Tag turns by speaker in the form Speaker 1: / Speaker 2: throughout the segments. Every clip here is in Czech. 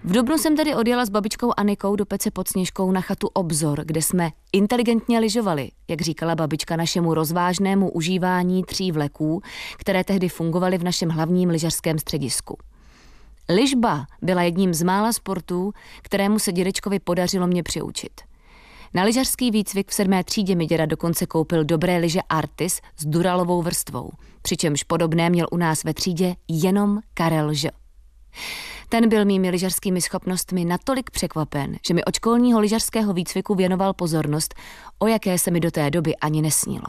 Speaker 1: V dubnu jsem tedy odjela s babičkou Anikou do Pece pod Sněžkou na chatu Obzor, kde jsme inteligentně lyžovali, jak říkala babička našemu rozvážnému užívání 3 vleků, které tehdy fungovaly v našem hlavním lyžařském středisku. Lyžba byla jedním z mála sportů, kterému se dědečkovi podařilo mě přiučit. Na lyžařský výcvik v 7. třídě mi děda dokonce koupil dobré lyže Artis s duralovou vrstvou, přičemž podobné měl u nás ve třídě jenom Karel Ž. Ten byl mými lyžařskými schopnostmi natolik překvapen, že mi od školního lyžařského výcviku věnoval pozornost, o jaké se mi do té doby ani nesnilo.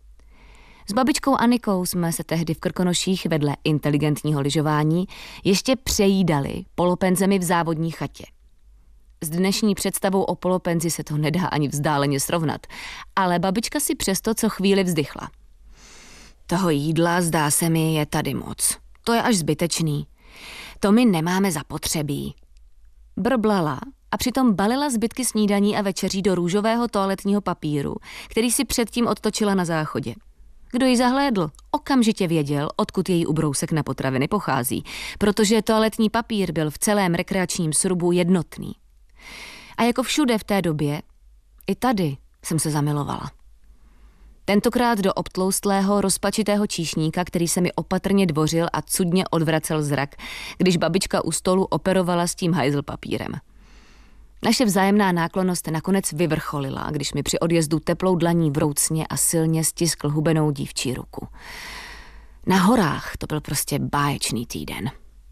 Speaker 1: S babičkou Anikou jsme se tehdy v Krkonoších vedle inteligentního lyžování ještě přejídali polopenzemi v závodní chatě. S dnešní představou o polopenzi se to nedá ani vzdáleně srovnat, ale babička si přesto co chvíli vzdychla. Toho jídla, zdá se mi, je tady moc. To je až zbytečný. To my nemáme zapotřebí. Brblala a přitom balila zbytky snídaní a večeří do růžového toaletního papíru, který si předtím odtočila na záchodě. Kdo ji zahlédl, okamžitě věděl, odkud její ubrousek na potraviny pochází, protože toaletní papír byl v celém rekreačním srubu jednotný. A jako všude v té době, i tady jsem se zamilovala. Tentokrát do obtloustlého, rozpačitého číšníka, který se mi opatrně dvořil a cudně odvracel zrak, když babička u stolu operovala s tím hajzl papírem. Naše vzájemná náklonnost nakonec vyvrcholila, když mi při odjezdu teplou dlaní vroucně a silně stiskl hubenou dívčí ruku. Na horách to byl prostě báječný týden.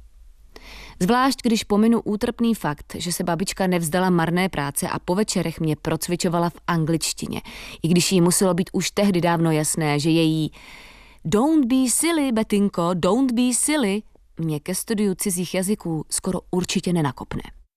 Speaker 1: Zvlášť, když pominu útrpný fakt, že se babička nevzdala marné práce a po večerech mě procvičovala v angličtině, i když jí muselo být už tehdy dávno jasné, že její "Don't be silly, Betinko, don't be silly" mě ke studiu cizích jazyků skoro určitě nenakopne.